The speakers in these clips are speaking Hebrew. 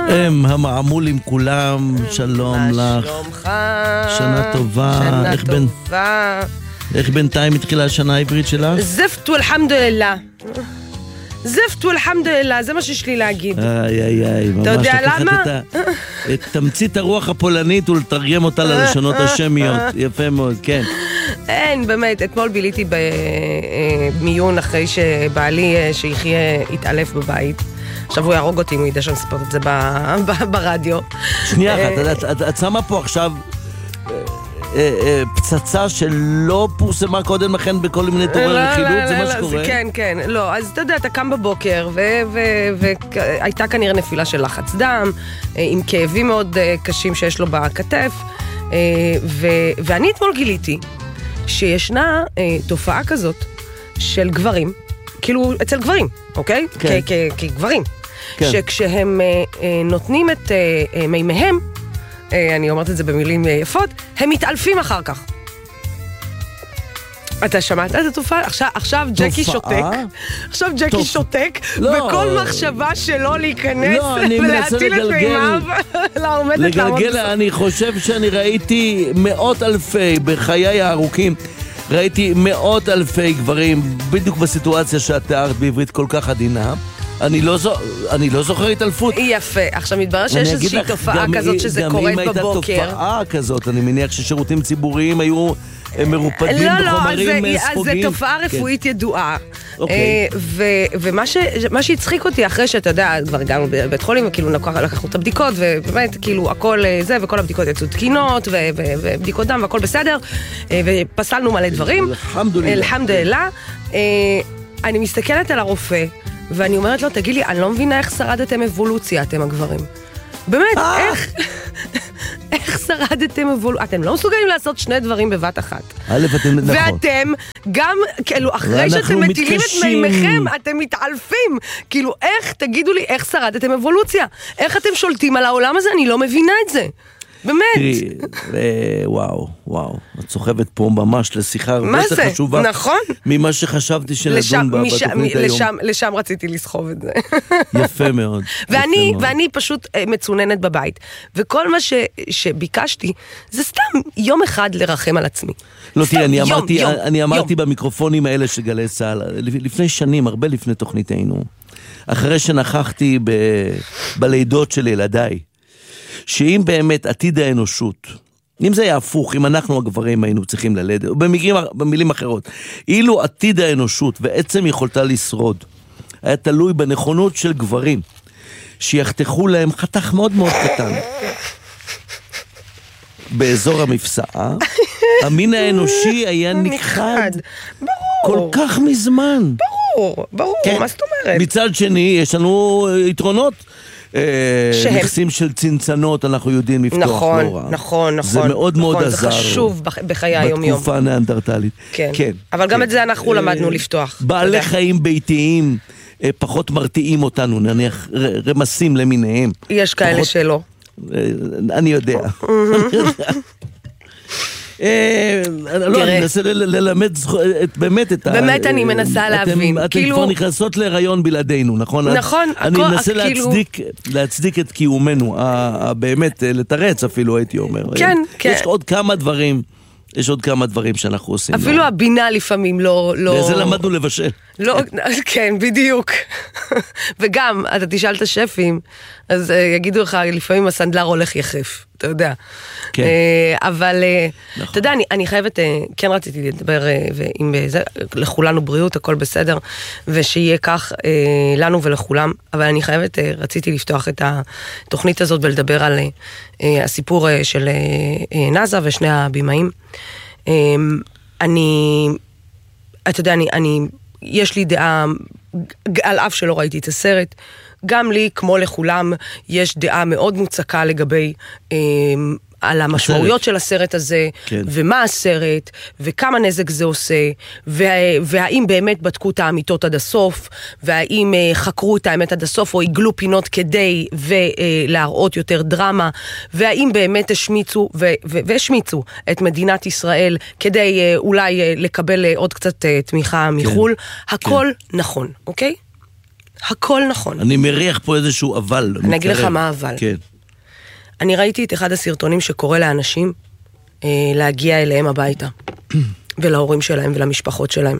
הם המעמולים כולם, שלום לך. שלומך. שנה טובה. שנה טובה. איך בינתיים התחילה השנה העברית שלך? זפת ואלחמדוללה. זפת ואלחמדוללה, זה מה שיש לי להגיד. איי, ממש. אתה יודע למה? את תמצית הרוח הפולנית ולתרגם אותה ללשונות השמיות. יפה מאוד, כן. אין, באמת, אתמול ביליתי במיון אחרי שבעלי שיחיה התעלף בבית. עכשיו הוא יהרוג אותי אם הוא ידע שאני מספרת את זה ברדיו. שנייה אחת, את שמה פה עכשיו פצצה שלא פורסמה קודם לכן בכל מיני תורי רכילות, זה מה שקורה? כן, לא, אז אתה יודע, אתה קם בבוקר והייתה כנראה נפילה של לחץ דם, עם כאבים מאוד קשים שיש לו בכתף, ואני אתמול גיליתי שישנה תופעה כזאת של גברים, כאילו אצל גברים, אוקיי? כגברים, שכשהם נותנים את מימיהם, אני אומרת את זה במילים יפות, הם מתעלפים אחר כך. אתה שמעת את התופעה? עכשיו ג'קי שותק. עכשיו ג'קי שותק, וכל מחשבה שלו להיכנס ולהטיל את מימיו לעומדת לעמוד. לגלגל, אני חושב שאני ראיתי מאות אלפי, בחיי הארוכים, ראיתי מאות אלפי גברים, בדיוק בסיטואציה שאת תיארת בעברית כל כך עדינה. אני לא זוכר התעלפות. יפה. עכשיו מתברר שיש איזושהי תופעה כזאת שזה קורית בבוקר. גם אם הייתה תופעה כזאת, אני מניח ששירותים ציבוריים היו מרופדים בחומרים ספוגים. זה תופעה רפואית ידועה. ומה שהצחיק אותי אחרי שאתה יודע, כבר הגענו בבית חולים, וכאילו לקחנו את הבדיקות, ובאמת כאילו הכל זה, וכל הבדיקות יצאו תקינות, ובדיקות דם, והכל בסדר, ופסלנו מלא דברים. אלחמדוללה. אני מסתכלת על הרופא, ואני אומרת לו, תגיד לי, אני לא מבינה איך שרדתם אבולוציה, אתם הגברים. באמת, איך שרדתם אבולוציה? אתם לא מסוגלים לעשות שני דברים בבת אחת. ואתם גם, כאילו, אחרי שאתם מטילים את מימיכם, אתם מתעלפים. כאילו, תגידו לי, איך שרדתם אבולוציה? איך אתם שולטים על העולם הזה? אני לא מבינה את זה. באמת. וואו, את סוחבת פה ממש לשיחה הרבה יותר חשובה. נכון. ממה שחשבתי שנדון בתוכנית היום. לשם רציתי לסחוב את זה. יפה מאוד. ואני פשוט מצוננת בבית. וכל מה שביקשתי, זה סתם יום אחד לרחם על עצמי. לא, תראה, אני אמרתי במיקרופונים האלה של גלי צהל, לפני שנים, הרבה לפני תוכניתנו, אחרי שנכחתי בלידות של ילדיי, שאם באמת עתיד האנושות, אם זה היה הפוך, אם אנחנו הגברים היינו צריכים ללדת, או במילים אחרות, אילו עתיד האנושות ועצם יכולתה לשרוד, היה תלוי בנכונות של גברים, שיחתכו להם חתך מאוד מאוד קטן, באזור המפסעה, המין האנושי היה נכחד, כל כך מזמן. ברור, מה זאת אומרת? מצד שני, יש לנו יתרונות, נכסים של צנצנות, אנחנו יודעים לפתוח לא רע. נכון. זה מאוד מאוד עזר. זה חשוב בחיי היום-יום. בתקופה הנאנדרטלית. כן. אבל גם את זה אנחנו למדנו לפתוח. בעלי חיים ביתיים פחות מרתיעים אותנו, נניח רמסים למיניהם. יש כאלה שלא. אני יודע. לא, אני מנסה ללמד באמת את ה... באמת אני מנסה להבין. אתם כבר נכנסות להיריון בלעדינו, נכון? נכון. אני מנסה להצדיק את קיומנו, באמת, לתרץ אפילו הייתי אומר. כן. יש עוד כמה דברים שאנחנו עושים. אפילו הבינה לפעמים לא... וזה למדנו לבשל. לא, כן, בדיוק. וגם, אתה תשאל את השפים, אז יגידו לך, לפעמים הסנדלר הולך יחף, אתה יודע. כן. אבל, אתה יודע, אני חייבת, כן רציתי לדבר, לכולנו בריאות, הכל בסדר, ושיהיה כך לנו ולכולם, אבל אני חייבת, רציתי לפתוח את התוכנית הזאת ולדבר על הסיפור של נאזה ושני הבימאים. אתה יודע, יש לי דעה, על אף שלא ראיתי את הסרט, גם לי, כמו לכולם, יש דעה מאוד מוצקה לגבי על המשמעויות של הסרט הזה, ומה הסרט, וכמה נזק זה עושה, והאם באמת בדקו את האמיתות עד הסוף, והאם חקרו את האמת עד הסוף, או עיגלו פינות כדי להראות יותר דרמה, והאם באמת השמיצו את מדינת ישראל, כדי אולי לקבל עוד קצת תמיכה מחול. הכל נכון, אוקיי? הכל נכון. אני מריח פה איזשהו אבל. אני אגיד לך מה אבל. כן. אני ראיתי את אחד הסרטונים שקורא לאנשים להגיע אליהם הביתה, ולהורים שלהם ולמשפחות שלהם.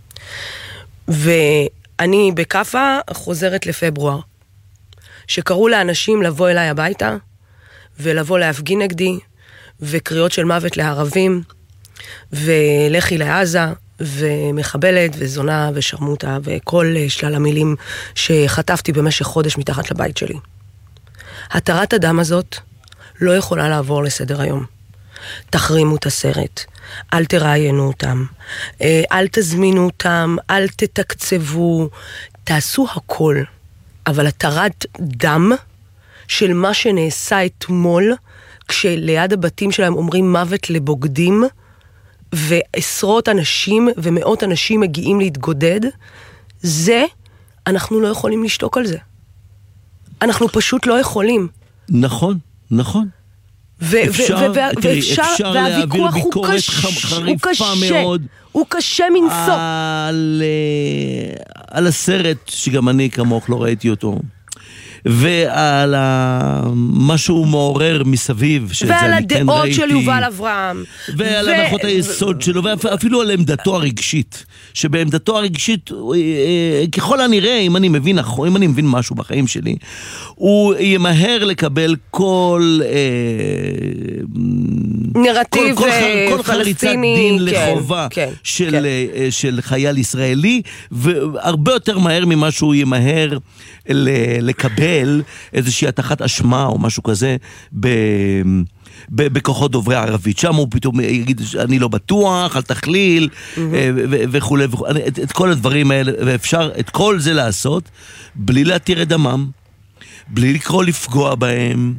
ואני בקפה חוזרת לפברואר, שקראו לאנשים לבוא אליי הביתה, ולבוא להפגין נגדי, וקריאות של מוות לערבים, ולכי לעזה, ומחבלת, וזונה, ושרמוטה, וכל שלל המילים שחטפתי במשך חודש מתחת לבית שלי. התרת הדם הזאת לא יכולה לעבור לסדר היום. תחרימו את הסרט, אל תראיינו אותם, אל תזמינו אותם, אל תתקצבו, תעשו הכל. אבל התרת דם של מה שנעשה אתמול, כשליד הבתים שלהם אומרים מוות לבוגדים, ועשרות אנשים ומאות אנשים מגיעים להתגודד, זה, אנחנו לא יכולים לשתוק על זה. אנחנו פשוט לא יכולים. נכון, נכון. ואפשר להעביר ביקורת חריפה מאוד. הוא קשה מנסות. על הסרט, שגם אני כמוך לא ראיתי אותו. ועל מה שהוא מעורר מסביב, ועל הדעות של יובל אברהם, ועל הנחות היסוד שלו, ואפילו על עמדתו הרגשית, שבעמדתו הרגשית, ככל הנראה, אם אני מבין משהו בחיים שלי, הוא ימהר לקבל כל נרטיב כל חריצת דין לחובה של חייל ישראלי, והרבה יותר מהר ממה שהוא ימהר לקבל איזושהי התחת אשמה או משהו כזה בכוחות דוברי ערבית. שם הוא פתאום יגיד, אני לא בטוח, אל תכליל, וכו'. את כל הדברים האלה, ואפשר את כל זה לעשות בלי להתיר את דמם, בלי לקרוא לפגוע בהם,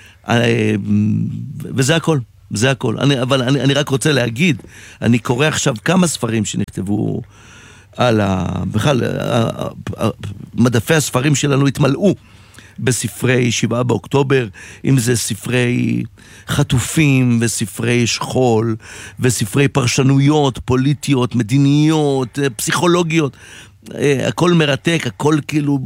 וזה הכל. זה הכל. אבל אני רק רוצה להגיד, אני קורא עכשיו כמה ספרים שנכתבו בכלל, מדפי הספרים שלנו התמלאו בספרי 7 באוקטובר, אם זה ספרי חטופים וספרי שכול וספרי פרשנויות פוליטיות, מדיניות, פסיכולוגיות, הכל מרתק, הכל כאילו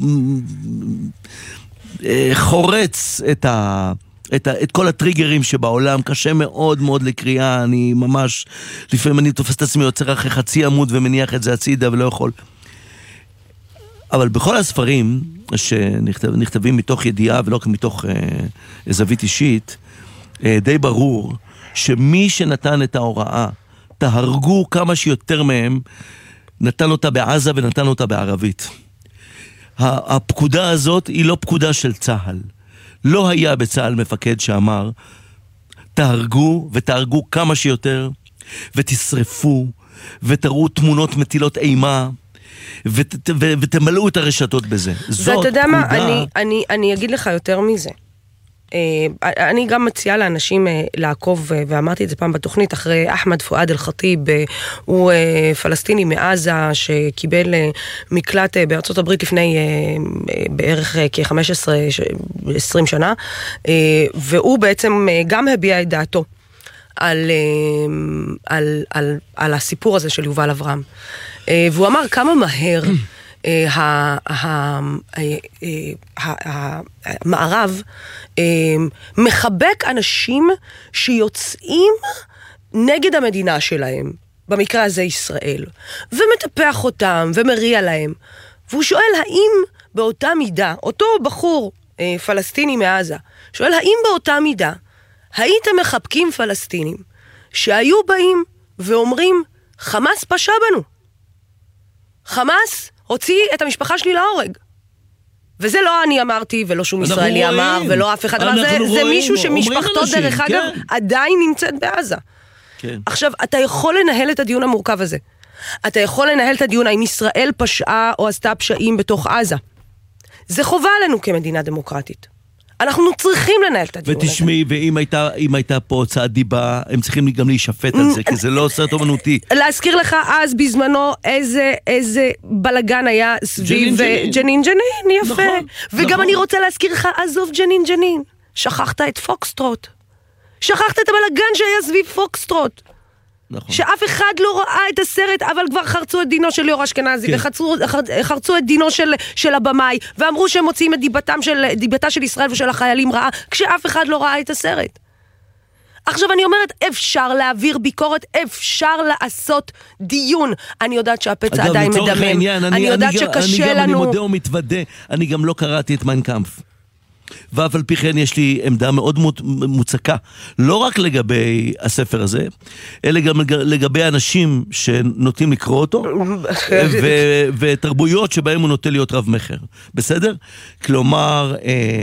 חורץ את כל הטריגרים שבעולם. קשה מאוד מאוד לקריאה, אני ממש, לפעמים אני תופס את עצמי יוצר אחרי חצי עמוד ומניח את זה הצידה ולא יכול. אבל בכל הספרים שנכתבים מתוך ידיעה ולא מתוך זווית אישית, די ברור שמי שנתן את ההוראה, תהרגו כמה שיותר מהם, נתן אותה בעזה ונתן אותה בערבית. הפקודה הזאת היא לא פקודה של צהל. לא היה בצהל מפקד שאמר, תהרגו ותהרגו כמה שיותר, ותשרפו, ותראו תמונות מטילות אימה, ותמלאו את הרשתות בזה. זאת ואתה יודע מה, פקודה... אני אגיד לך יותר מזה. אני גם מציעה לאנשים לעקוב, ואמרתי את זה פעם בתוכנית, אחרי אחמד פואד אל-חטיב, הוא פלסטיני מעזה שקיבל מקלט בארצות הברית לפני בערך כ-15-20 שנה, והוא בעצם גם הביע את דעתו על הסיפור הזה של יובל אברהם. והוא אמר כמה מהר המערב מחבק אנשים שיוצאים נגד המדינה שלהם, במקרה הזה ישראל, ומטפח אותם ומריע להם. והוא שואל האם באותה מידה, אותו בחור פלסטיני מעזה, שואל האם באותה מידה הייתם מחבקים פלסטינים שהיו באים ואומרים חמאס פשע בנו, חמאס הוציא את המשפחה שלי להורג. וזה לא אני אמרתי, ולא שום ישראלי אמר, ולא אף אחד אמר, זה מישהו שמשפחתו דרך אגב עדיין נמצאת בעזה. עכשיו, אתה יכול לנהל את הדיון המורכב הזה. אתה יכול לנהל את הדיון האם ישראל פשעה או עשתה פשעים בתוך עזה. זה חובה עלינו כמדינה דמוקרטית. אנחנו צריכים לנהל את הדיון הזה. ותשמעי, ואם הייתה פה הוצאת דיבה, הם צריכים גם להישפט על זה, כי זה לא סרט אומנותי. להזכיר לך אז בזמנו איזה בלגן היה סביב ג'נין, יפה. וגם אני רוצה להזכיר לך, עזוב ג'נין. שכחת את פוקסטרוט. שכחת את הבלגן שהיה סביב פוקסטרוט. שאף אחד לא ראה את הסרט, אבל כבר חרצו את דינו של ליאור אשכנזי, וחרצו את דינו של הבמאי, ואמרו שהם מוציאים את דיבתה של ישראל ושל החיילים רעה, כשאף אחד לא ראה את הסרט. עכשיו אני אומרת, אפשר להעביר ביקורת, אפשר לעשות דיון. אני יודעת שהפצע עדיין מדמם. אני יודעת שקשה לנו. אני מודה ומתוודה, אני גם לא קראתי את מיין קאמפף. ואף על פי כן יש לי עמדה מאוד מוצקה, לא רק לגבי הספר הזה, אלא גם לגבי אנשים שנוטים לקרוא אותו, ותרבויות שבהם הוא נוטה להיות רב מחר. בסדר? כלומר,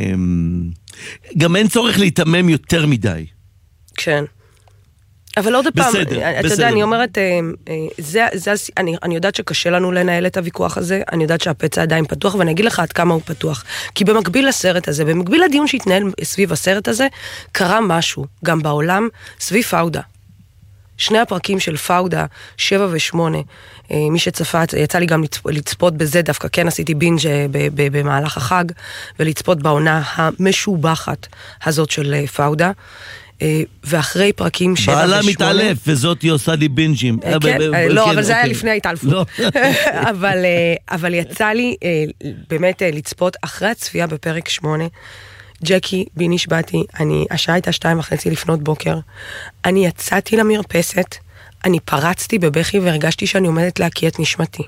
גם אין צורך להתאמם יותר מדי. כן. אבל עוד פעם, אתה יודע, אני אומרת, אני יודעת שקשה לנו לנהל את הוויכוח הזה, אני יודעת שהפצע עדיין פתוח, ואני אגיד לך עד כמה הוא פתוח. כי במקביל לסרט הזה, במקביל לדיון שהתנהל סביב הסרט הזה, קרה משהו, גם בעולם, סביב פאודה. 2 הפרקים של פאודה, 7 ו8, מי שצפה, יצא לי גם לצפות בזה, דווקא כן עשיתי בינג' במהלך החג, ולצפות בעונה המשובחת הזאת של פאודה. ואחרי פרקים 7 ו8 בעלה מתעלף וזאת היא עושה לי בינג'ים. לא, אבל זה היה לפני ההתעלפות. אבל יצא לי באמת לצפות אחרי הצפייה בפרק 8, ג'קי, בי נשבעתי, השעה הייתה 2:30 לפנות בוקר, אני יצאתי למרפסת, אני פרצתי בבכי והרגשתי שאני עומדת להקיא את נשמתי.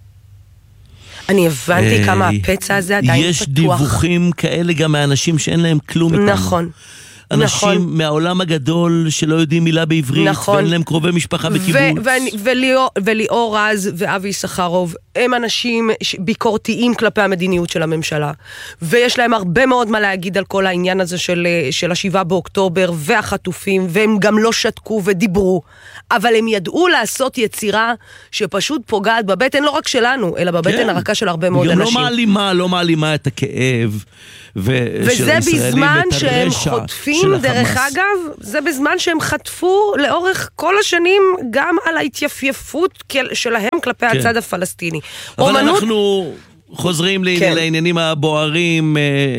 אני הבנתי כמה הפצע הזה עדיין פתוח. יש דיווחים כאלה גם מאנשים שאין להם כלום איתנו. נכון. אנשים מהעולם הגדול שלא יודעים מילה בעברית, ואין להם קרובי משפחה בקיבוץ. וליאור רז ואבי סחרוב הם אנשים ביקורתיים כלפי המדיניות של הממשלה, ויש להם הרבה מאוד מה להגיד על כל העניין הזה של 7 באוקטובר והחטופים, והם גם לא שתקו ודיברו, אבל הם ידעו לעשות יצירה שפשוט פוגעת בבטן לא רק שלנו, אלא בבטן הרכה של הרבה מאוד אנשים. לא מעלימה את הכאב וזה בזמן שהם חוטפים, דרך אגב, זה בזמן שהם חטפו לאורך כל השנים גם על ההתייפייפות שלהם כלפי הצד הפלסטיני. אבל אנחנו חוזרים לעניינים הבוערים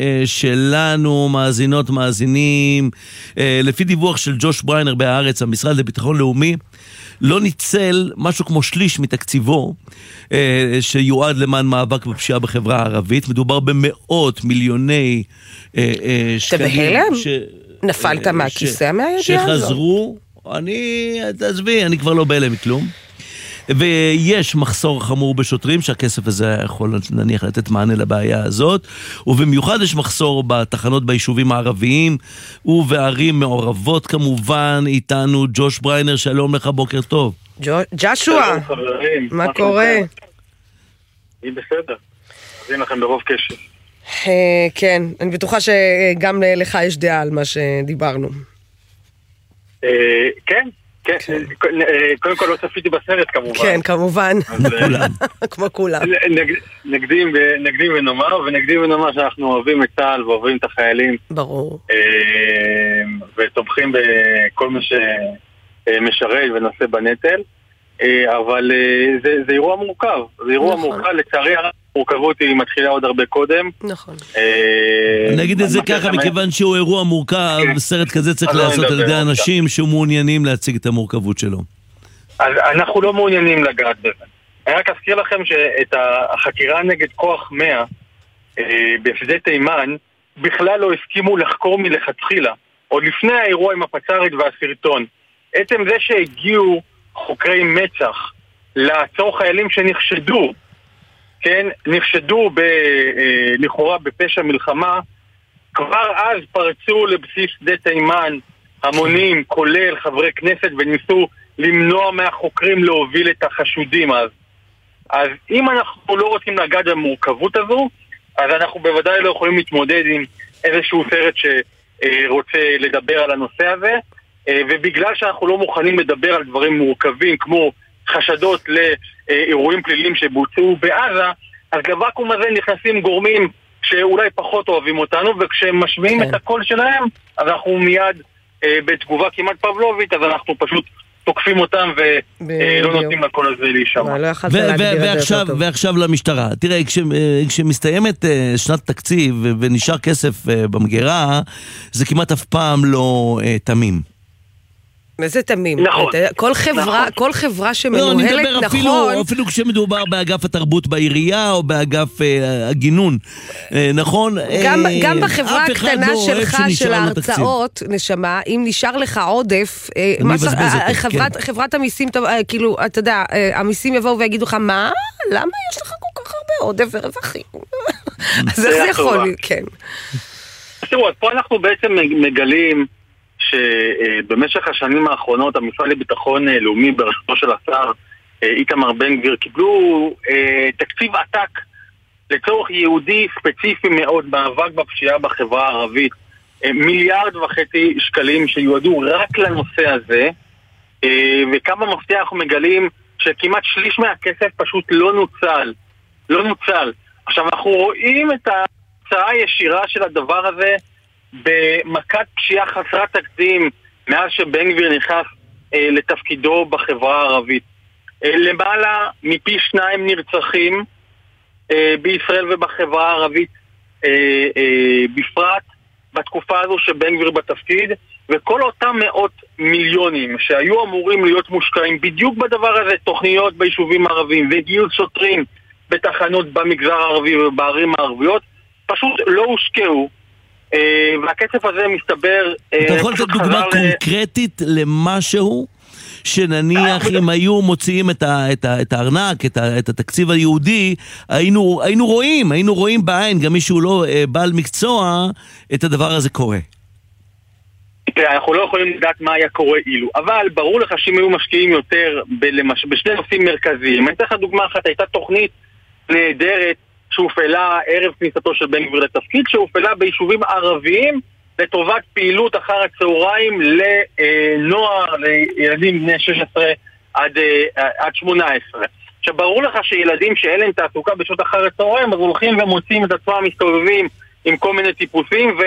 שלנו, מאזינות, מאזינים. לפי דיווח של ג'וש בריינר בהארץ, המשרד לביטחון לאומי לא ניצל משהו כמו שליש מתקציבו שיועד למען מאבק בפשיעה בחברה הערבית. מדובר במאות מיליוני שקלים. נפלת מהכיסא מהידיעה הזאת? שחזרו, תעזבי, אני כבר לא בהלם מכלום. ויש מחסור חמור בשוטרים, שהכסף הזה יכול נניח לתת מענה לבעיה הזאת, ובמיוחד יש מחסור בתחנות ביישובים הערביים, ובערים מעורבות כמובן. איתנו ג'וש בריינר, שלום לך, בוקר טוב. ג'שוע, מה קורה? היא בסדר, אז אין לכם ברוב קשר. כן, אני בטוחה שגם לך יש דעה על מה שדיברנו. כן. קודם כל לא צפיתי בסרט כמובן. כן, כמובן. כמו כולם. נקדים ונאמר שאנחנו אוהבים את צה"ל ואוהבים את החיילים. ברור. ותומכים בכל מי שמשרת ונושא בנטל. אבל זה אירוע מורכב. זה אירוע מורכב, לצערי הרב. המורכבות היא מתחילה עוד הרבה קודם. נכון. נגיד את זה ככה, מכיוון שהוא אירוע מורכב, סרט כזה צריך לעשות על ידי אנשים שמעוניינים להציג את המורכבות שלו. אז אנחנו לא מעוניינים לגעת בזה. אני רק אזכיר לכם שאת החקירה נגד כוח 100 בשדה תימן, בכלל לא הסכימו לחקור מלכתחילה, עוד לפני האירוע עם הפצ"רית והסרטון. עצם זה שהגיעו חוקרי מצ"ח לעצור חיילים שנחשדו, כן, נחשדו לכאורה בפשע מלחמה, כבר אז פרצו לבסיס שדה תימן המונים, כולל חברי כנסת, וניסו למנוע מהחוקרים להוביל את החשודים אז אם אנחנו לא רוצים לגעת במורכבות הזו, אז אנחנו בוודאי לא יכולים להתמודד עם איזשהו סרט שרוצה לדבר על הנושא הזה, ובגלל שאנחנו לא מוכנים לדבר על דברים מורכבים כמו חשדות לאירועים פליליים שבוצעו בעזה, אז לוואקום הזה נכנסים גורמים שאולי פחות אוהבים אותנו, וכשהם משמיעים את הקול שלהם, אז אנחנו מיד בתגובה כמעט פבלובית, אז אנחנו פשוט תוקפים אותם ולא נותנים לקול הזה להישמע. ועכשיו למשטרה. תראה, כשמסתיימת שנת תקציב ונשאר כסף במגירה, זה כמעט אף פעם לא תמים. וזה תמים. נכון. כל חברה שמנוהלת נכון... אפילו כשמדובר באגף התרבות בעירייה, או באגף הגינון, נכון? גם בחברה הקטנה שלך, של ההרצאות, נשמה, אם נשאר לך עודף, חברת המיסים, כאילו, אתה יודע, המיסים יבואו ויגידו לך, מה? למה יש לך כל כך הרבה עודף ורווחים? אז איך זה יכול לי, כן. תראו, פה אנחנו בעצם מגלים שבמשך השנים האחרונות המשרד לביטחון לאומי בראשותו של השר איתמר בן גביר קיבלו תקציב עתק לצורך יהודי ספציפי מאוד מאבק בפשיעה בחברה הערבית, 1.5 מיליארד שקלים שיועדו רק לנושא הזה, וכמה מפתיע אנחנו מגלים שכמעט שליש מהכסף פשוט לא נוצל. עכשיו אנחנו רואים את ההצעה הישירה של הדבר הזה במכת פשיעה חסרת תקדים מאז שבן גביר נכנס לתפקידו בחברה הערבית. למעלה מפי 2 נרצחים בישראל ובחברה הערבית בפרט בתקופה הזו שבן גביר בתפקיד, וכל אותם 100 מיליונים שהיו אמורים להיות מושקעים בדיוק בדבר הזה, תוכניות ביישובים הערביים וגיוס שוטרים בתחנות במגזר הערבי ובערים הערביות, פשוט לא הושקעו, והכסף הזה מסתבר... אתה יכול לתת דוגמה קונקרטית למשהו שנניח אם היו מוציאים את הארנק, את התקציב היהודי, היינו רואים בעין, גם מישהו לא בעל מקצוע, את הדבר הזה קורה. אנחנו לא יכולים לדעת מה היה קורה אילו, אבל ברור לך שאם היו משקיעים יותר בשני נושאים מרכזיים. אני אתן לך דוגמה אחת, הייתה תוכנית נהדרת שהופעלה ערב כניסתו של בן גביר לתפקיד, שהופעלה ביישובים ערביים לטובת פעילות אחר הצהריים לנוער, לילדים בני 16 עד 18. שברור לך שילדים שאין להם תעסוקה בשעות אחר הצהריים, אז הולכים ומוצאים את עצמם מסתובבים עם כל מיני טיפוסים,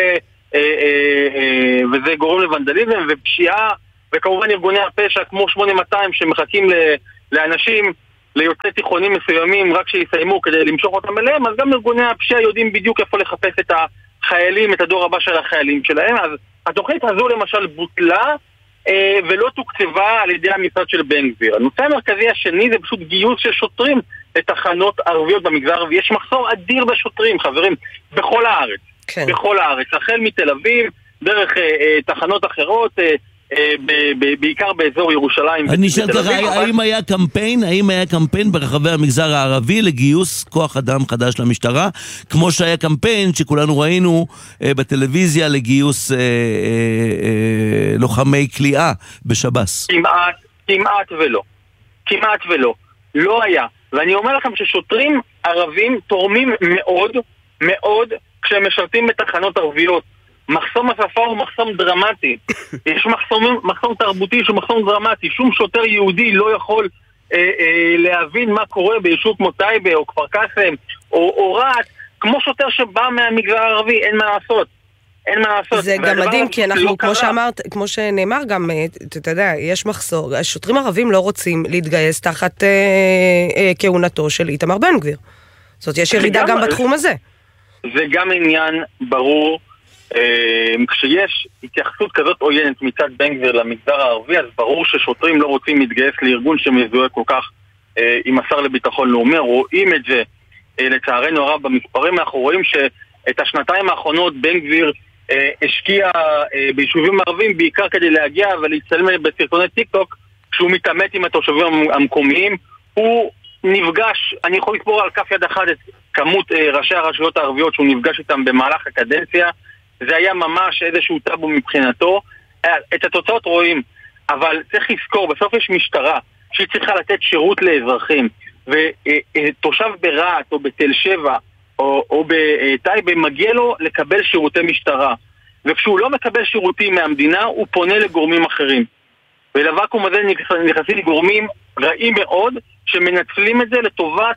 וזה גורם לוונדליזם ופשיעה, וכמובן ארגוני הפשע כמו 8200 שמחכים לאנשים, ליוצאי תיכונים מסוימים רק שיסיימו כדי למשוך אותם אליהם, אז גם ארגוני הפשיעה יודעים בדיוק איפה לחפש את החיילים, את הדור הבא של החיילים שלהם. אז התוכנית הזו למשל בוטלה ולא תוקצבה על ידי המשרד של בן גביר. הנושא המרכזי השני זה פשוט גיוס של שוטרים לתחנות ערביות במגזר הערבי. יש מחסור אדיר בשוטרים, חברים, בכל הארץ. כן. בכל הארץ, החל מתל אביב, דרך תחנות אחרות, בעיקר באזור ירושלים. אני שואל לך, האם היה קמפיין ברחבי המגזר הערבי לגיוס כוח אדם חדש למשטרה, כמו שהיה קמפיין שכולנו ראינו בטלוויזיה לגיוס לוחמי כליאה בשב"ס? כמעט ולא. לא היה. ואני אומר לכם ששוטרים ערבים תורמים מאוד מאוד כשהם משרתים בתחנות ערביות. מחסום השפה הוא מחסום דרמטי. יש מחסום תרבותי שהוא מחסום דרמטי. שום שוטר יהודי לא יכול להבין מה קורה ביישוב כמו טייבה או כפר קאסם או רהט, כמו שוטר שבא מהמגזר הערבי. אין מה לעשות. זה גם מדהים, כי אנחנו, כמו שאמרת, כמו שנאמר גם, אתה יודע, יש מחסור. השוטרים ערבים לא רוצים להתגייס תחת כהונתו של איתמר בן גביר. זאת יש ירידה גם בתחום הזה. זה גם עניין ברור. כשיש התייחסות כזאת עוינת מצד בן גביר למגזר הערבי, אז ברור ששוטרים לא רוצים להתגייס לארגון שמזוהה כל כך עם השר לביטחון לאומי. רואים את זה לצערנו הרב במספרים. אנחנו רואים שאת השנתיים האחרונות בן גביר השקיע ביישובים ערבים בעיקר כדי להגיע ולהצטלם בסרטוני טיק טוק כשהוא מתאמת עם התושבים המקומיים. הוא נפגש, אני יכול לספור על כף יד אחת את כמות ראשי הרשויות הערביות שהוא נפגש איתם במהלך הקדנציה. זה היה ממש איזשהו טאבו מבחינתו. את התוצאות רואים, אבל צריך לזכור, בסוף יש משטרה שהיא צריכה לתת שירות לאזרחים, ותושב ברהט או בתל שבע או בטייבה מגיע לו לקבל שירותי משטרה, וכשהוא לא מקבל שירותים מהמדינה הוא פונה לגורמים אחרים, ולוואקום הזה נכנסים לגורמים רעים מאוד שמנצלים את זה לטובת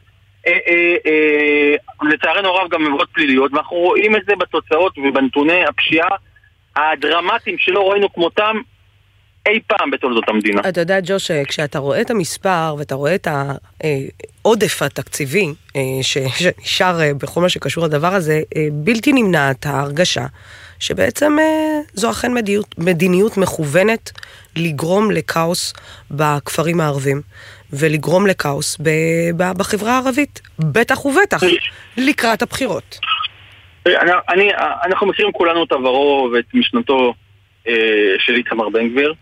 לצערנו הרב גם עבירות פליליות, ואנחנו רואים את זה בתוצאות ובנתוני הפשיעה הדרמטיים שלא ראינו כמותם אי פעם בתולדות המדינה. אתה יודע, ג'וש, כשאתה רואה את המספר ואתה רואה את העודף התקציבי שנשאר בכל מה שקשור לדבר הזה, בלתי נמנעת ההרגשה שבעצם זו אכן מדיניות מכוונת לגרום לקאוס בכפרים הערבים ולגרום לקאוס בחברה הערבית, בטח ובטח לקראת הבחירות. אנחנו מכירים כולנו את עברו ואת משנתו של איתמר בן גביר,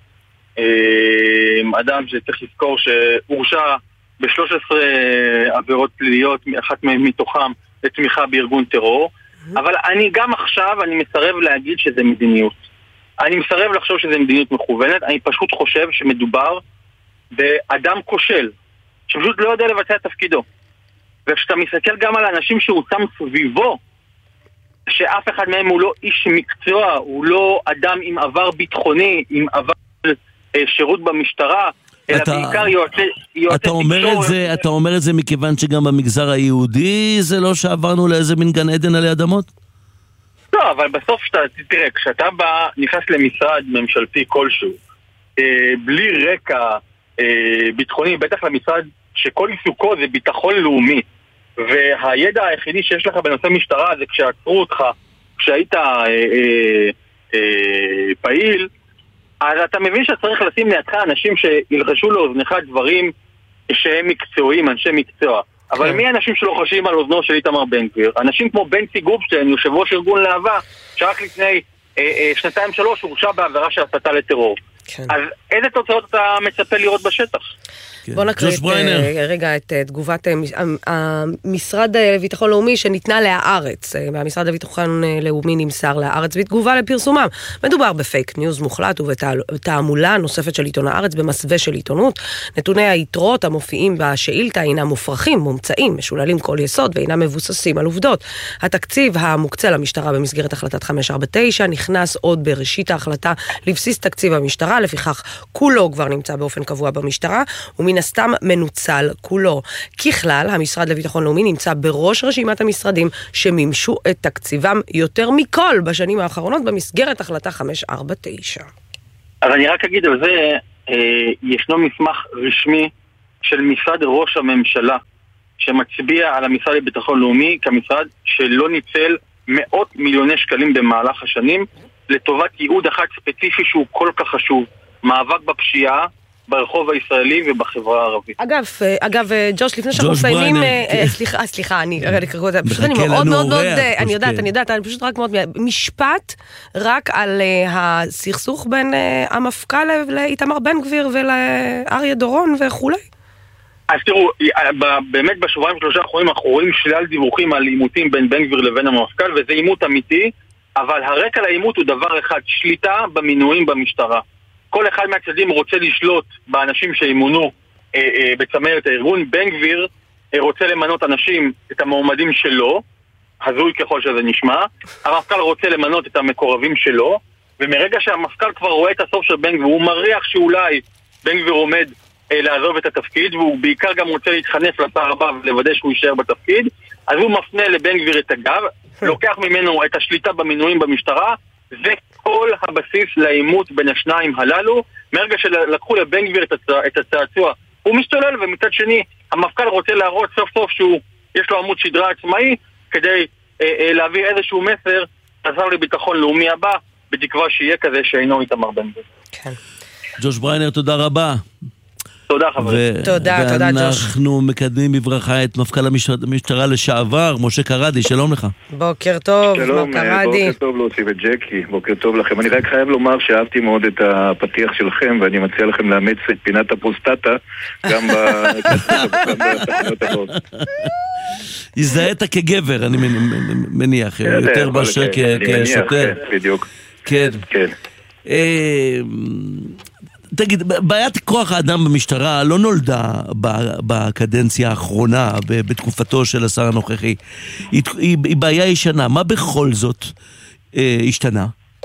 אדם שצריך לזכור שהורשע ב-13 עבירות פליליות, אחת מתוכם לתמיכה בארגון טרור, אבל גם עכשיו אני מסרב להגיד שזה מדיניות. אני מסרב לחשוב שזה מדיניות מכוונת, אני פשוט חושב שמדובר באדם כושל, שפשוט לא יודע לבצע את תפקידו. וכשאתה מסתכל גם על האנשים שהוא שם סביבו, שאף אחד מהם הוא לא איש מקצוע, הוא לא אדם עם עבר ביטחוני, עם עבר שירות במשטרה, אלא בעיקר יועצי אתה אומר את זה מכיוון שגם במגזר היהודי זה לא שעברנו לאיזה מין גן עדן עלי אדמות? לא, אבל בסוף תראה, כשאתה נכנס למשרד ממשלתי כלשהו, בלי רקע ביטחוני, בטח למשרד שכל עיסוקו זה ביטחון לאומי, והידע היחידי שיש לך בנושא משטרה זה כשעצרו אותך, כשהיית פעיל, אז אתה מבין שצריך לשים לידך אנשים שילחשו לאוזנך דברים שהם מקצועיים, אנשי מקצוע. אבל מי האנשים שלא חושבים על אוזנו של איתמר בן גביר? אנשים כמו בנצי גופשטיין, יושב ראש ארגון להבה, שרק לפני 2-3 הורשע בעבירה של הסתה לטרור. אז איזה תוצאות אתה מצפה לראות בשטח? בוא נקריא רגע את תגובת המשרד לביטחון לאומי שניתנה להארץ. מהמשרד לביטחון לאומי נמסר להארץ בתגובה לפרסומם. מדובר בפייק ניוז מוחלט ובתעמולה נוספת של עיתון הארץ במסווה של עיתונות. נתוני היתרות המופיעים בשאילתה אינם מופרכים, מומצאים, משוללים כל יסוד ואינם מבוססים על עובדות. התקציב המוקצה למשטרה במסגרת החלטת 549 נכנס עוד בראשית ההחלטה לבסיס תקציב המשטרה, לפיכך כולו כבר נמצא באופן קבוע במשטרה, ומן הסתם מנוצל כולו. ככלל, המשרד לביטחון לאומי נמצא בראש רשימת המשרדים שמימשו את תקציבם יותר מכל בשנים האחרונות במסגרת החלטה 549. אז אני רק אגיד על זה, ישנו מסמך רשמי של משרד ראש הממשלה שמצביע על המשרד לביטחון לאומי כמשרד שלא ניצל מאות מיליוני שקלים במהלך השנים לטובת ייעוד אחד ספציפי שהוא כל כך חשוב, מאבק בפשיעה ברחוב הישראלי ובחברה הערבית. אגב, ג'וש, לפני שאנחנו מסיימים, סליחה, אני מאוד מאוד, אני יודעת, אני פשוט רק מאוד, משפט רק על הסכסוך בין המפכ"ל לאיתמר בן גביר ולאריה דורון וכולי. אז תראו, באמת בשבועיים 3 האחרונים אנחנו רואים שלל דיווחים על עימותים בין בן גביר לבין המפכ"ל, וזה עימות אמיתי, אבל הרקע לעימות הוא דבר אחד, שליטה במינויים במשטרה. כל אחד מהצדדים רוצה לשלוט באנשים שימונו בצמרת הארגון. בן גביר רוצה למנות אנשים, את המועמדים שלו, הזוי ככל שזה נשמע. המפכ"ל רוצה למנות את המקורבים שלו, ומרגע שהמפכ"ל כבר רואה את הסוף של בן גביר, הוא מריח שאולי בן גביר עומד לעזוב את התפקיד, והוא בעיקר גם רוצה להתחנף לשר הבא ולוודא שהוא יישאר בתפקיד, אז הוא מפנה לבן גביר את הגב, לוקח ממנו את השליטה במינויים במשטרה, וכל הבסיס לעימות בין השניים הללו. מרגע שלקחו לבן גביר את הצעצוע, הוא משתולל, ומצד שני המפכ"ל רוצה להראות סוף סוף שהוא יש לו עמוד שדרה עצמאי כדי להביא איזשהו מסר לשר לביטחון לאומי הבא, בתקווה שיהיה כזה שאינו איתמר בן גביר. כן. ג'וש בריינר, תודה רבה. תודה חברים. תודה ג'וש. ואנחנו מקדמים בברכה את מפכ"ל המשטרה לשעבר, משה קרדי, שלום לך. בוקר טוב, שלום, בוקר טוב להוסיף את ג'קי, בוקר טוב לכם. אני רק חייב לומר שאהבתי מאוד את הפתיח שלכם, ואני מציע לכם לאמץ את פינת הפרוסטטה, גם בתחנות הבאות. הזדהית כגבר, אני מניח, יותר באשר כשוטר. בדיוק. כן. תגיד, בעיית כוח האדם במשטרה לא נולדה בקדנציה האחרונה, בתקופתו של השר הנוכחי. היא בעיה ישנה. מה בכל זאת השתנה?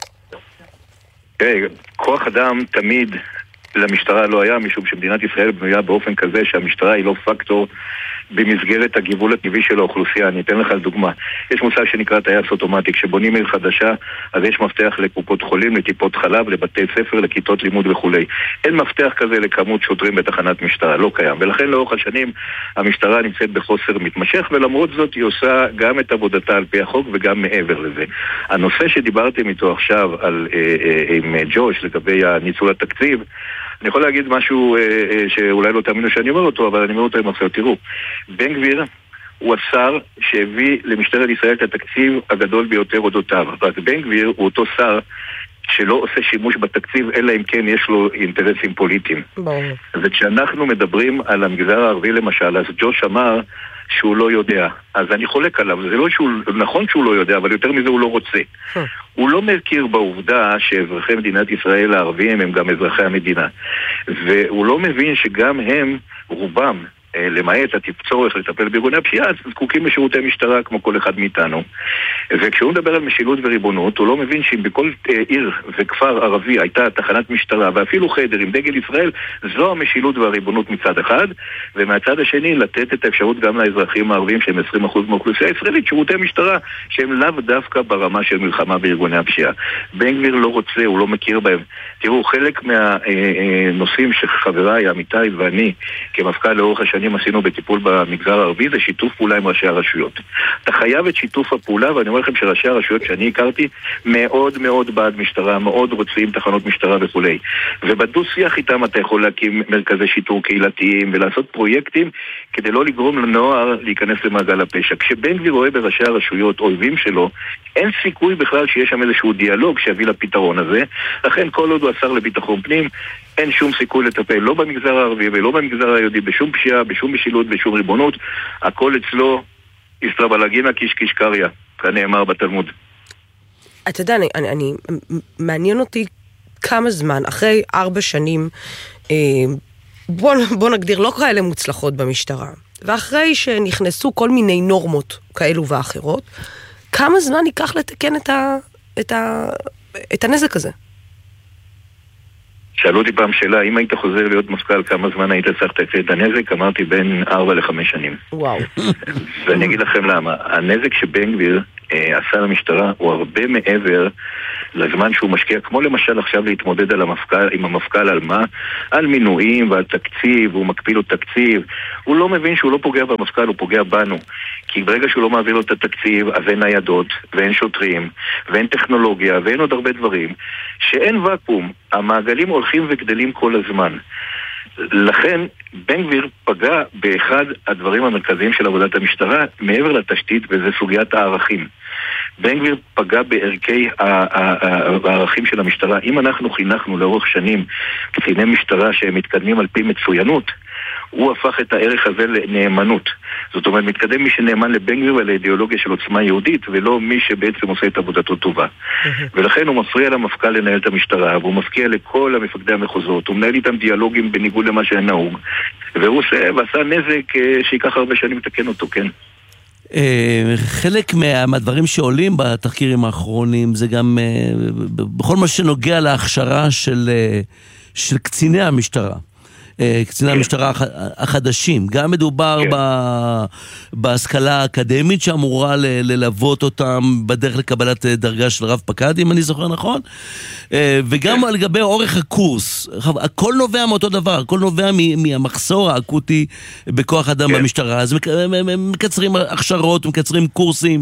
כוח אדם תמיד למשטרה לא היה, משום שמדינת ישראל בנויה באופן כזה שהמשטרה היא לא פקטור במסגרת הגיוון הטבעי של האוכלוסייה. אני אתן לך דוגמה. יש מושג שנקרא טייס אוטומטי. כשבונים עיר חדשה, אז יש מפתח לקופות חולים, לטיפות חלב, לבתי ספר, לכיתות לימוד וכו'. אין מפתח כזה לכמות שוטרים בתחנת משטרה, לא קיים. ולכן לאורך השנים המשטרה נמצאת בחוסר מתמשך, ולמרות זאת היא עושה גם את עבודתה על פי החוק וגם מעבר לזה. הנושא שדיברתם איתו עכשיו עם ג'וש לגבי ניצול התקציב, אני יכול להגיד משהו שאולי לא תאמינו שאני אומר אותו, אבל אני אומר אותו עם אחר. תראו, בן גביר הוא השר שהביא למשטרת ישראל את התקציב הגדול ביותר אודותיו. אז בן גביר הוא אותו שר שלא עושה שימוש בתקציב, אלא אם כן יש לו אינטרסים פוליטיים. וכשאנחנו מדברים על המגזר הערבי למשל, אז ג'וש אמר שהוא לא יודע. אז אני חולק עליו. זה לא נכון שהוא לא יודע, אבל יותר מזה הוא לא רוצה. הוא לא מכיר בעובדה שאזרחי מדינת ישראל הערבים הם גם אזרחי המדינה. והוא לא מבין שגם הם, רובם, למעט הצורך לטפל בארגוני הפשיעה, זקוקים לשירותי משטרה כמו כל אחד מאיתנו. וכשהוא מדבר על משילות וריבונות, הוא לא מבין שאם בכל עיר וכפר ערבי הייתה תחנת משטרה ואפילו חדר עם דגל ישראל, זו המשילות והריבונות מצד אחד, ומהצד השני לתת את האפשרות גם לאזרחים הערבים שהם 20% מהאוכלוסייה הישראלית, שירותי משטרה שהם לאו דווקא ברמה של מלחמה בארגוני הפשיעה. בן גביר לא רוצה, הוא לא מכיר בהם. תראו, חלק מהנושאים שחבריי, עמיתי ואני, כמפכ"ל לאורך השנים עשינו בטיפול במגזר הערבי, זה שיתוף פעולה עם ראשי הרשויות. אתה חייב את שיתוף הפעולה, ואני אומר לכם שראשי הרשויות שאני הכרתי מאוד מאוד בעד משטרה, מאוד רוצים תחנות משטרה וכו'. ובדו שיח איתם אתה יכול להקים מרכזי שיטור קהילתיים ולעשות פרויקטים כדי לא לגרום לנוער להיכנס למעגל הפשע. כשבן גביר רואה בראשי הרשויות אויבים שלו, אין סיכוי בכלל שיש שם איזשהו דיאלוג שיביא לפתרון הזה. לכן כל עוד הוא השר לביטחון פנים, אין שום סיכוי לטפל, לא במגזר הערבי ולא במגזר היהודי, בשום פשיעה, בשום משילות, בשום ריבונות. הכל אצלו יסטרבלגינה קיש קריה, כנאמר בתלמוד. אתה יודע, מעניין אותי כמה זמן, אחרי 4 שנים, בוא נגדיר, לא כאלה מוצלחות במשטרה, ואחרי שנכנסו כל מיני נורמות כאלו ואחרות, כמה זמן ייקח לתקן את הנזק הזה? שאלו אותי פעם שאלה, אם היית חוזר להיות מפכ"ל, כמה זמן היית צריך לתקן את הנזק? אמרתי בין 4 ל-5 שנים. וואו. ואני אגיד לכם למה. הנזק שבן גביר עשה למשטרה הוא הרבה מעבר לזמן שהוא משקיע, כמו למשל עכשיו להתמודד עם המפכ"ל על מה? על מינויים ועל תקציב, והוא מקפיל לו תקציב. הוא לא מבין שהוא לא פוגע במפכ"ל, הוא פוגע בנו. כי ברגע שהוא לא מעביר לו את התקציב, אז אין ניידות, ואין שוטרים, ואין טכנולוגיה, ואין עוד הרבה דברים, שאין וקום. המעגלים הולכים וגדלים כל הזמן. לכן בן גביר פגע באחד הדברים המרכזיים של עבודת המשטרה מעבר לתשתית, וזה סוגיית הערכים. בן גביר פגע בערכי הערכים של המשטרה. אם אנחנו חינכנו לאורך שנים קציני משטרה שהם מתקדמים על פי מצוינות, הוא הפך את הערך הזה לנאמנות. זאת אומרת, מתקדם מי שנאמן לבן גביר ולאידיאולוגיה של עוצמה יהודית, ולא מי שבעצם עושה את עבודתו טובה. ולכן הוא מפריע למפכ"ל לנהל את המשטרה, והוא מפקיע לכל המפקדי המחוזות, הוא מנהל איתם דיאלוגים בניגוד למה שנהוג, והוא עשה נזק שיקח הרבה שנים לתקן אותו, כן. חלק מהדברים שעולים בתחקירים האחרונים זה גם בכל מה שנוגע להכשרה של קציני המשטרה. קציני המשטרה החדשים, גם מדובר בהשכלה האקדמית שאמורה ללוות אותם בדרך לקבלת דרגה של רב פקד, אם אני זוכר נכון, וגם לגבי אורך הקורס. הכל נובע מאותו דבר, הכל נובע מהמחסור האקוטי בכוח אדם במשטרה, אז מקצרים הכשרות, מקצרים קורסים.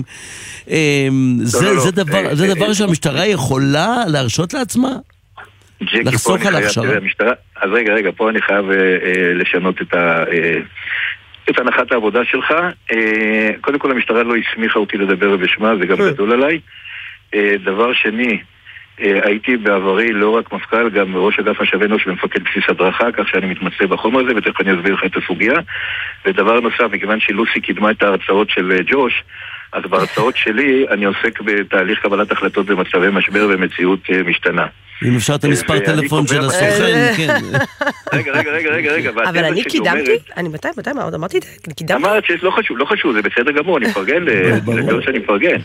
זה דבר שהמשטרה יכולה להרשות לעצמה? לחסוך על ההכשרה? אז רגע, פה אני חייב לשנות את הנחת העבודה שלך. קודם כל, המשטרה לא הסמיכה אותי לדבר בשמה, זה גם גדול עליי. דבר שני, הייתי בעברי לא רק מפכ"ל, גם ראש אגף משאבי אנוש ומפקד בסיס הדרכה, כך שאני מתמצא בחומר הזה, ותכף אני אסביר לך את הסוגיה. ודבר נוסף, מכיוון שלוסי קידמה את ההרצאות של ג'וש, אז בהרצאות שלי אני עוסק בתהליך קבלת החלטות במצבי משבר ומציאות משתנה. אם אפשר את המספר טלפון של הסוכן, כן. רגע. אבל אני קידמתי? מתי אמרתי את זה? קידמתי? אמרת שיש, לא חשוב, זה בסדר גמור, אני מפרגן, לדבר שאני מפרגן.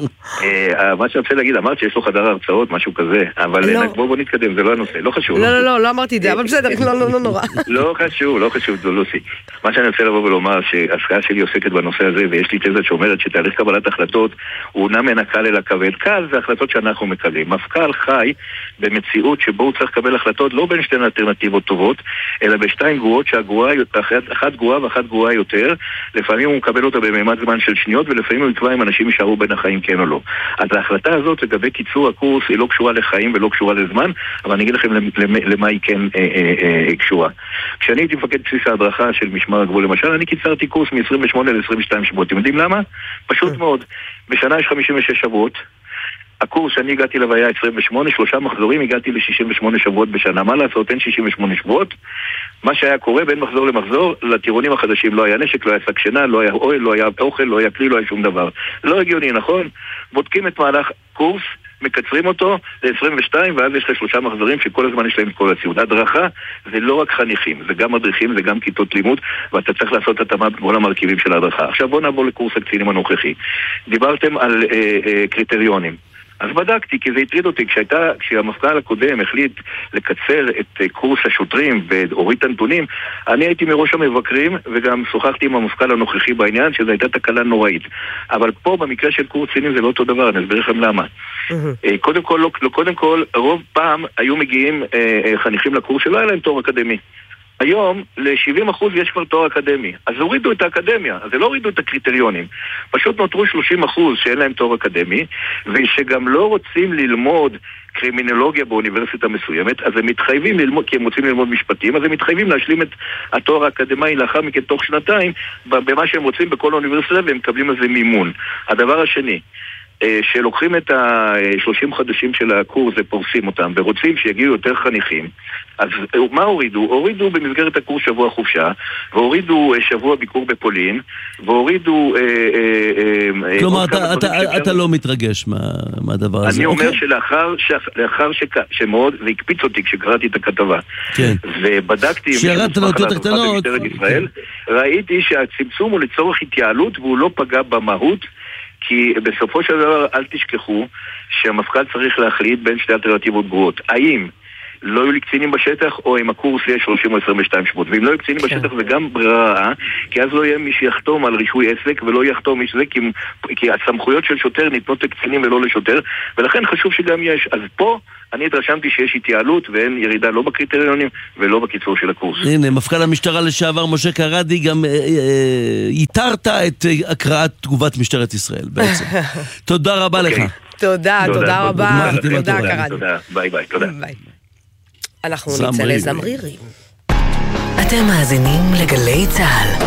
מה שאני רוצה להגיד, אמרת שיש לו חדר הרצאות, משהו כזה, אבל בואו נתקדם, זה לא הנושא, לא חשוב. לא אמרתי את זה, אבל בסדר, לא נורא. לא חשוב, זה לוסי. מה שאני רוצה לבוא ולומר, שההשקעה שלי עוסקת בנושא הזה, ויש לי תזה שאומרת שתהליך קבלת החלטות הוא נע מן הקל אל הכבד. קל זה החלטות שאנחנו מקבלים. מפכ"ל חי במציאות שבו הוא צריך לקבל החלטות לא בין שתי אלטרנטיבות טובות, אלא בשתיים גרועות אחת גרועה ואחת גרועה יותר. לפעמים הוא מקבל אותה בממד זמן של שניות, ולפעמים הוא יקבע אם אנשים יישארו בין החיים כן או לא. אז ההחלטה הזאת לגבי קיצור הקורס היא לא קשורה לחיים ולא קשורה לזמן, אבל אני אגיד לכם למה היא כן קשורה. כשאני הייתי מפקד בסיס ההדרכה של משמר הגבול למשל, אני קיצרתי קורס מ-28 ל-22 שבועות. אתם יודעים למה? פשוט מאוד. בשנה יש 56 שבועות. הקורס שאני הגעתי לו היה 28, 3 מחזורים, הגעתי ל-68 שבועות בשנה. מה לעשות? אין 68 שבועות. מה שהיה קורה בין מחזור למחזור, לטירונים החדשים לא היה נשק, לא היה סכשנה, לא היה אוהל, לא היה אוכל, לא היה כלי, לא היה שום דבר. לא הגיוני, נכון? בודקים את מהלך קורס, מקצרים אותו ל-22, ואז יש לך 3 מחזורים שכל הזמן יש להם את כל הציוד. הדרכה זה לא רק חניכים, זה גם מדריכים, זה גם כיתות לימוד, ואתה צריך לעשות התאמה בכל המרכיבים של ההדרכה. עכשיו בואו נעבור לקורס הקצינים הנוכחי. דיברתם על קריטריונים. אז בדקתי, כי זה הטריד אותי, כשהמפכ"ל הקודם החליט לקצר את קורס השוטרים והוריד את הנתונים, אני הייתי מראש המבקרים, וגם שוחחתי עם המפכ"ל הנוכחי בעניין, שזו הייתה תקלה נוראית. אבל פה, במקרה של קורס קצינים, זה לא אותו דבר, אני אסביר לכם למה. קודם כל, רוב פעם היו מגיעים חניכים לקורס שלא היה להם תואר אקדמי. היום ל-70% יש כבר תואר אקדמי. אז הורידו את האקדמיה, אז לא הורידו את הקריטריונים. פשוט נותרו 30% שאין להם תואר אקדמי, ושגם לא רוצים ללמוד קרימינולוגיה באוניברסיטה מסוימת, אז הם מתחייבים ללמוד, כי הם רוצים ללמוד משפטים, אז הם מתחייבים להשלים את התואר האקדמי לאחר מכן תוך שנתיים, במה שהם רוצים בכל האוניברסיטה, והם מקבלים על זה מימון. הדבר השני, שלוקחים את ה-30 חודשים של הקורס ופורסים אותם ורוצים שיגיעו יותר חניכים, אז מה הורידו? הורידו במסגרת הקורס שבוע חופשה, והורידו שבוע ביקור בפולין, והורידו... כלומר, אתה לא מתרגש מהדבר הזה. אני אומר שלאחר שמאוד, זה הקפיץ אותי כשקראתי את הכתבה. כן. ובדקתי... שירדת לאותיות הקטנות. ראיתי שהצמצום הוא לצורך התייעלות, והוא לא פגע במהות, כי בסופו של דבר אל תשכחו שהמפכ"ל צריך להחליט בין שתי אלטרנטיבות גרועות. האם לא יהיו לי קצינים בשטח, או אם הקורס יהיה 30 או 22 שבועות. ואם לא יהיו קצינים בשטח זה גם ברירה רעה, כי אז לא יהיה מי שיחתום על רישוי עסק, ולא יחתום מי שזה, כי הסמכויות של שוטר ניתנות לקצינים ולא לשוטר, ולכן חשוב שגם יש. אז פה אני התרשמתי שיש התייעלות, ואין ירידה לא בקריטריונים ולא בקיצור של הקורס. הנה, מפכ"ל המשטרה לשעבר משה קרדי, גם ייתרת את הקראת תגובת משטרת ישראל בעצם. תודה רבה לך. תודה רבה. תודה קרדי. ביי, תודה. אנחנו נצא לזמרירים. אתם מאזינים לגלי צהל.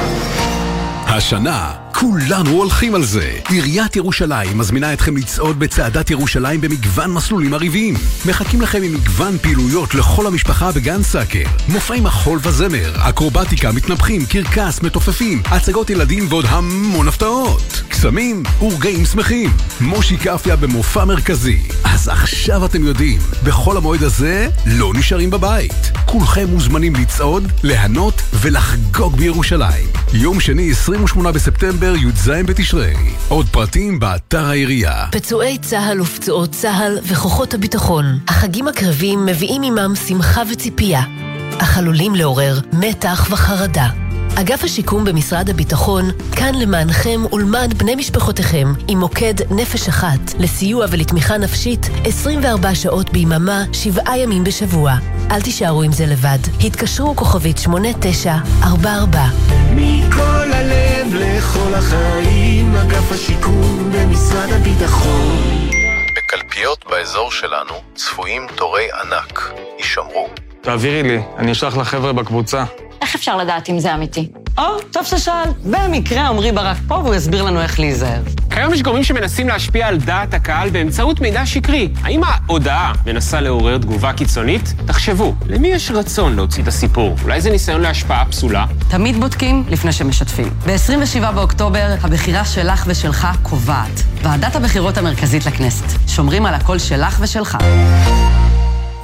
השנה כולנו הולכים על זה. עיריית ירושלים מזמינה אתכם לצעוד בצעדת ירושלים במגוון מסלולים עריביים. מחכים לכם עם מגוון פעילויות לכל המשפחה בגן סאקר. מופעי מחול וזמר, אקרובטיקה, מתנפחים, קרקס, מתופפים, הצגות ילדים ועוד המון הפתעות. קסמים ורגעים שמחים. מושי קפיה במופע מרכזי. אז עכשיו אתם יודעים, בכל המועד הזה לא נשארים בבית. כולכם מוזמנים לצעוד, להנות ולחגוג בירושלים. יום שני 28 בספטמבר י"ז בתשרי. עוד פרטים באתר העירייה. פצועי צהל ופצועות צהל וכוחות הביטחון. החגים הקרבים מביאים עמם שמחה וציפייה, אך עלולים לעורר מתח וחרדה. אגף השיקום במשרד הביטחון כאן למענכם ולמען בני משפחותיכם עם מוקד נפש אחת לסיוע ולתמיכה נפשית 24 שעות ביממה 7 ימים בשבוע. אל תישארו עם זה לבד. התקשרו כוכבית 8944. מכל הלב לכל החיים, אגף השיקום במשרד הביטחון. בקלפיות באזור שלנו צפויים תורי ענק. יישמרו. תעבירי לי, אני אשלח לחבר'ה בקבוצה. איך אפשר לדעת אם זה אמיתי? טוב ששאל. במקרה עמרי ברק פה והוא יסביר לנו איך להיזהר. כיום יש גורמים שמנסים להשפיע על דעת הקהל באמצעות מידע שקרי. האם ההודעה מנסה לעורר תגובה קיצונית? תחשבו, למי יש רצון להוציא את הסיפור? אולי זה ניסיון להשפעה פסולה? תמיד בודקים לפני שמשתפים. ב-27 באוקטובר הבחירה שלך ושלך קובעת. ועדת הבחירות המרכזית לכנסת. שומרים על הקול שלך ושלך.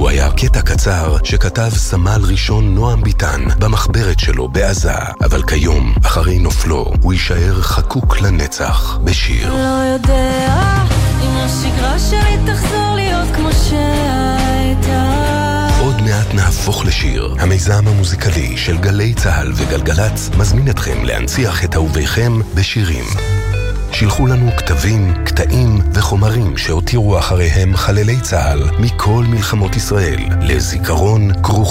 הוא היה קטע קצר שכתב סמל ראשון נועם ביטן במחברת שלו בעזה, אבל כיום, אחרי נופלו, הוא יישאר חקוק לנצח בשיר. לא יודע אם השגרה שלי תחזור להיות כמו שהייתה. עוד מעט נהפוך לשיר. המיזם המוזיקלי של גלי צהל וגלגלץ מזמין אתכם להנציח את אהוביכם בשירים. שילחו לנו כתבים, קטעים וחומרים שהותירו אחריהם חללי צהל מכל מלחמות ישראל לזיכרון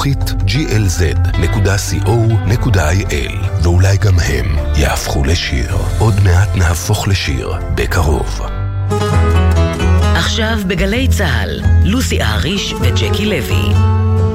glz.co.il, ואולי גם הם יהפכו לשיר. עוד מעט נהפוך לשיר בקרוב. עכשיו בגלי צהל, לוסי אהריש וג'קי לוי.